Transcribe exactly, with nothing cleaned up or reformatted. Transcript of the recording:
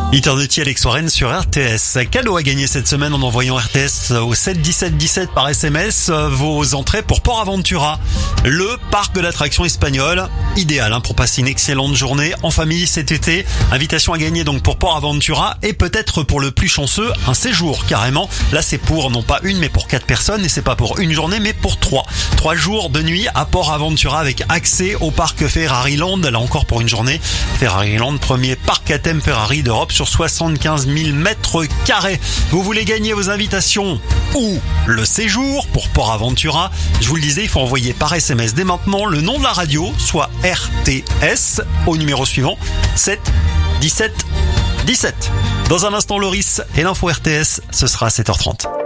Eternity Alex Warren sur R T S. Cadeau à gagner cette semaine en envoyant R T S au sept dix-sept dix-sept par S M S vos entrées pour Port Aventura, le parc de l'attraction espagnole. Idéal hein, pour passer une excellente journée en famille cet été. Invitation à gagner donc pour Port Aventura et peut-être pour le plus chanceux, un séjour carrément. Là c'est pour non pas une mais pour quatre personnes et c'est pas pour une journée mais pour trois. Trois jours de nuit à Port Aventura avec accès au parc Ferrariland. Là encore pour une journée. Ferrariland, premier parc à thème Ferrari d'Europe sur soixante-quinze mille mètres carrés. Vous voulez gagner vos invitations ou le séjour pour Port Aventura? Je vous le disais, il faut envoyer par S M S dès maintenant le nom de la radio, soit R T S, au numéro suivant, sept dix-sept dix-sept. Dans un instant, Loris et l'info R T S, ce sera à sept heures trente.